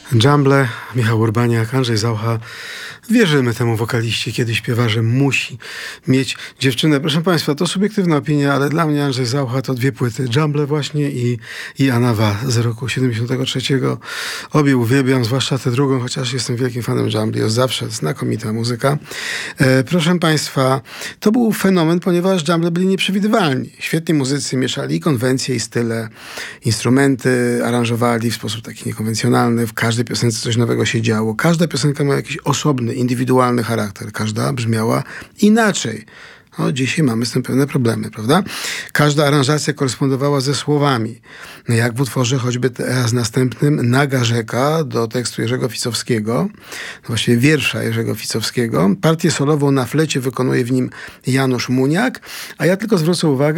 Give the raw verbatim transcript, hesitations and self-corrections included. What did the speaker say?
Dżamble, Michał Urbaniak, Andrzej Zaucha. Wierzymy temu wokaliście, kiedy śpiewa, że musi mieć dziewczynę. Proszę Państwa, to subiektywna opinia, ale dla mnie Andrzej Zaucha to dwie płyty. Dżamble właśnie i, i Anawa z roku siedemdziesiątego trzeciego. Obie uwielbiam, zwłaszcza tę drugą, chociaż jestem wielkim fanem Dżambli. Od zawsze znakomita muzyka. E, proszę Państwa, to był fenomen, ponieważ Dżamble byli nieprzewidywalni. Świetni muzycy mieszali i konwencje, i style, instrumenty aranżowali w sposób taki niekonwencjonalny. W każdej piosence coś nowego się działo. Każda piosenka miała jakiś osobny, indywidualny charakter. Każda brzmiała inaczej. No, dzisiaj mamy z tym pewne problemy, prawda? Każda aranżacja korespondowała ze słowami. No, jak w utworze choćby teraz następnym Naga rzeka do tekstu Jerzego Ficowskiego, no właściwie wiersza Jerzego Ficowskiego. Partię solową na flecie wykonuje w nim Janusz Muniak, a ja tylko zwrócę uwagę,